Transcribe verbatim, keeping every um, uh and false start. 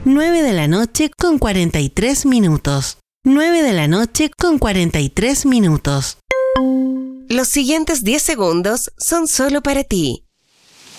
nueve de la noche con cuarenta y tres minutos. nueve de la noche con cuarenta y tres minutos. Los siguientes diez segundos son solo para ti.